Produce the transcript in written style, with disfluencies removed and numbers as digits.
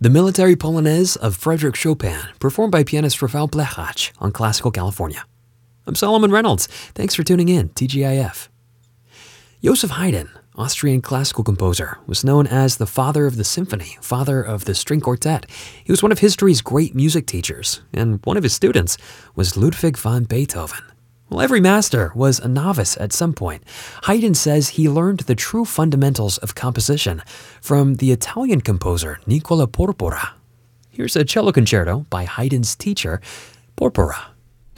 The Military Polonaise of Frédéric Chopin, performed by pianist Rafał Blechacz on Classical California. I'm Solomon Reynolds. Thanks for tuning in, TGIF. Joseph Haydn, Austrian classical composer, was known as the father of the symphony, father of the string quartet. He was one of history's great music teachers, and one of his students was Ludwig van Beethoven. Well, every master was a novice at some point. Haydn says he learned the true fundamentals of composition from the Italian composer Nicola Porpora. Here's a cello concerto by Haydn's teacher, Porpora.